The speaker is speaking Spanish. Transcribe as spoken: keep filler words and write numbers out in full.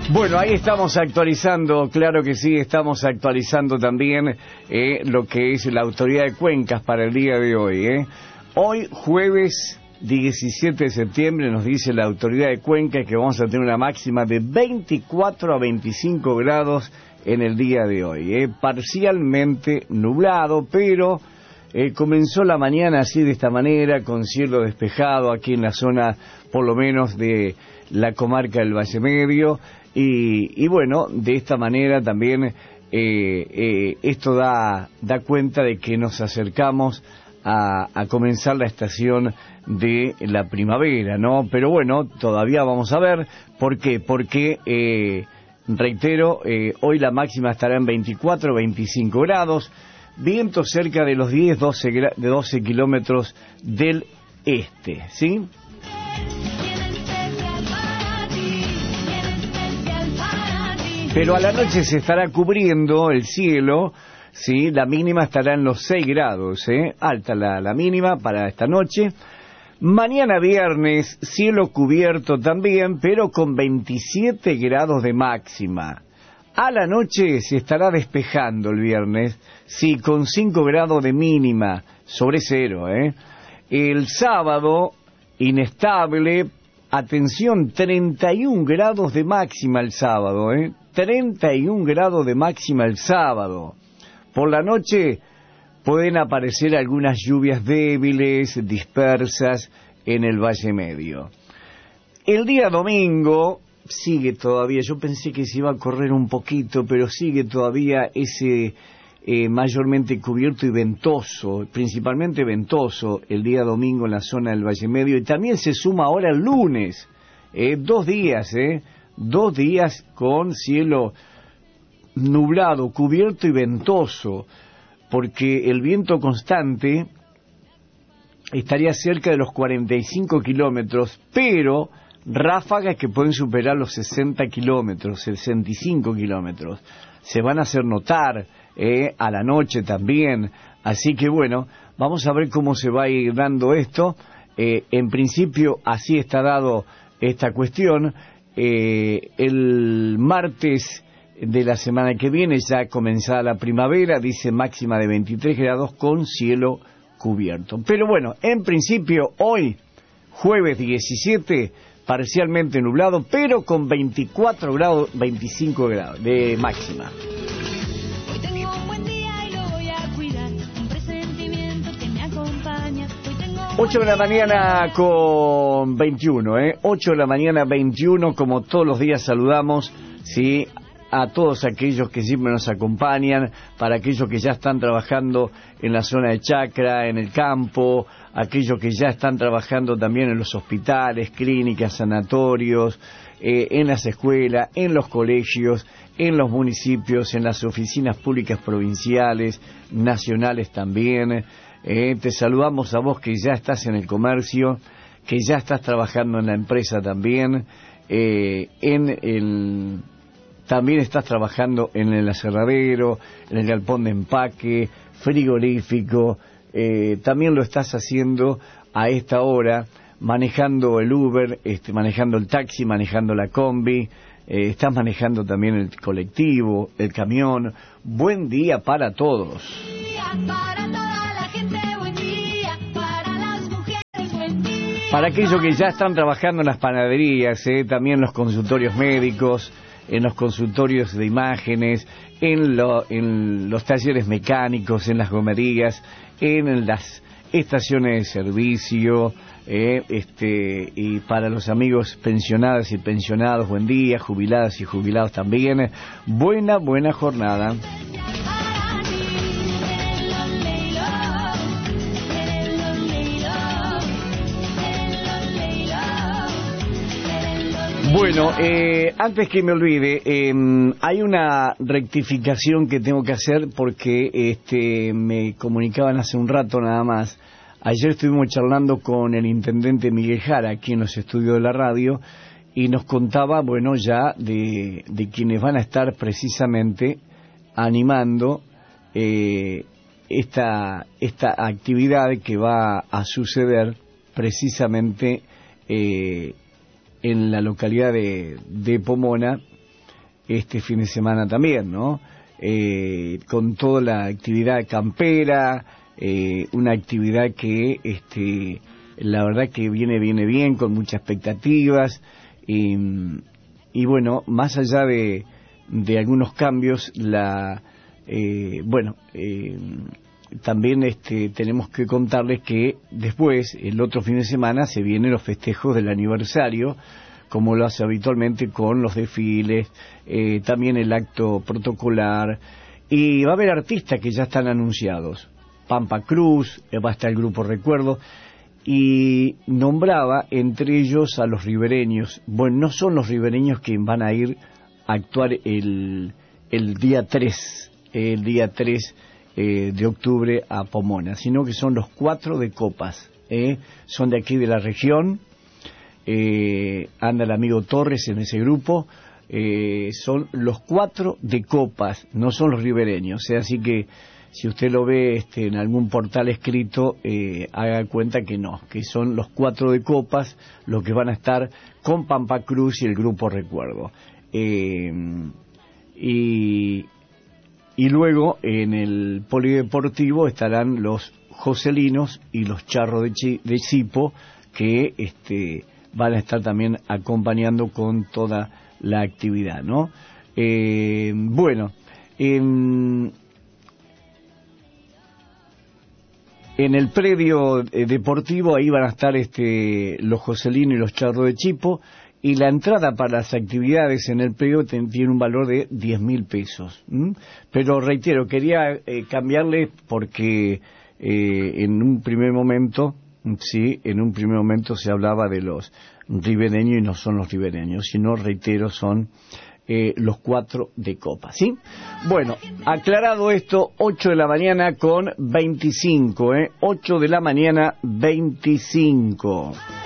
Bueno, ahí estamos actualizando, claro que sí, estamos actualizando también eh, lo que es la autoridad de cuencas para el día de hoy. Eh. Hoy, jueves diecisiete de septiembre, nos dice la autoridad de Cuencas que vamos a tener una máxima de veinticuatro a veinticinco grados en el día de hoy. Eh. Parcialmente nublado, pero eh, comenzó la mañana así de esta manera, con cielo despejado aquí en la zona, por lo menos, de la comarca del Valle Medio. Y, y bueno, de esta manera también eh, eh, esto da, da cuenta de que nos acercamos a, a comenzar la estación de la primavera, ¿no? Pero bueno, todavía vamos a ver. ¿Por qué? Porque, eh, reitero, eh, hoy la máxima estará en veinticuatro, veinticinco grados, viento cerca de los diez, doce, de doce kilómetros del este, ¿sí? Pero a la noche se estará cubriendo el cielo, ¿sí? La mínima estará en los seis grados, ¿eh? Alta la, la mínima para esta noche. Mañana viernes, cielo cubierto también, pero con veintisiete grados de máxima. A la noche se estará despejando el viernes, sí, con cinco grados de mínima, sobre cero, ¿eh? El sábado, inestable, atención, treinta y un grados de máxima el sábado, ¿eh? treinta y un grados de máxima el sábado. Por la noche pueden aparecer algunas lluvias débiles, dispersas en el Valle Medio. El día domingo sigue todavía, yo pensé que se iba a correr un poquito, pero sigue todavía ese eh, mayormente cubierto y ventoso, principalmente ventoso el día domingo en la zona del Valle Medio, y también se suma ahora el lunes, eh, dos días, eh, dos días con cielo nublado, cubierto y ventoso, porque el viento constante estaría cerca de los cuarenta y cinco kilómetros, pero ráfagas que pueden superar los sesenta kilómetros, sesenta y cinco kilómetros, se van a hacer notar eh, a la noche también. Así que bueno, vamos a ver cómo se va a ir dando esto. Eh, en principio así está dado esta cuestión. Eh, el martes de la semana que viene ya comenzará la primavera, dice máxima de veintitrés grados con cielo cubierto. Pero bueno, en principio hoy, jueves diecisiete, parcialmente nublado, pero con veinticuatro grados, veinticinco grados de máxima. Hoy tengo un buen día y lo voy a cuidar, un presentimiento que me acompaña. Hoy tengo ocho de la mañana con veintiuno, ¿eh? ocho de la mañana veintiuno, como todos los días saludamos, ¿sí?, a todos aquellos que siempre nos acompañan, para aquellos que ya están trabajando en la zona de chacra, en el campo, aquellos que ya están trabajando también en los hospitales, clínicas, sanatorios, eh, en las escuelas, en los colegios, en los municipios, en las oficinas públicas provinciales, nacionales también. Eh, te saludamos a vos que ya estás en el comercio, que ya estás trabajando en la empresa también, eh, en el... También estás trabajando en el aserradero, en el galpón de empaque, frigorífico. Eh, también lo estás haciendo a esta hora, manejando el Uber, este, manejando el taxi, manejando la combi. Eh, estás manejando también el colectivo, el camión. Buen día para todos. para toda la gente, buen día, para las mujeres, buen día. Para aquellos que ya están trabajando en las panaderías, eh, también los consultorios médicos, en los consultorios de imágenes, en, lo, en los talleres mecánicos, en las gomerías, en las estaciones de servicio, eh, este, y para los amigos pensionadas y pensionados, buen día, jubiladas y jubilados también, buena, buena jornada. Bueno, eh, antes que me olvide, eh, hay una rectificación que tengo que hacer porque este, me comunicaban hace un rato nada más. Ayer estuvimos charlando con el intendente Miguel Jara aquí en los estudios de la radio y nos contaba, bueno, ya de, de quienes van a estar precisamente animando eh, esta, esta actividad que va a suceder precisamente eh, en la localidad de, de Pomona, este fin de semana también, ¿no? Eh, con toda la actividad campera, eh, una actividad que este la verdad que viene viene bien, con muchas expectativas, y, y bueno, más allá de, de algunos cambios, la eh, bueno, eh, también este tenemos que contarles que después, el otro fin de semana, se vienen los festejos del aniversario, como lo hace habitualmente con los desfiles, eh, también el acto protocolar, y va a haber artistas que ya están anunciados. Pampa Cruz, eh, va a estar el grupo Recuerdo, y nombraba entre ellos a los ribereños. Bueno, no son los ribereños que van a ir a actuar el, el día tres, el día tres eh, de octubre a Pomona, sino que son los cuatro de Copas, eh, son de aquí de la región. Eh, anda el amigo Torres en ese grupo, eh, son los cuatro de Copas, no son los ribereños, eh, así que si usted lo ve este, en algún portal escrito, eh, haga cuenta que no, que son los cuatro de Copas los que van a estar con Pampa Cruz y el grupo Recuerdo. Eh, y, y luego en el polideportivo estarán los Joselinos y los Charros de, Chi, de Chipo, que este van a estar también acompañando con toda la actividad, ¿no? Eh, bueno, en, en el predio eh, deportivo ahí van a estar este los Joselinos y los Charros de Chipo, y la entrada para las actividades en el predio ten, tiene un valor de diez mil pesos. ¿m? Pero reitero, quería eh, cambiarle porque eh, en un primer momento... Sí, en un primer momento se hablaba de los ribereños y no son los ribereños, sino, reitero, son eh, los cuatro de Copa, ¿sí? Bueno, aclarado esto, ocho de la mañana con veinticinco, ¿eh? ocho de la mañana, veinticinco.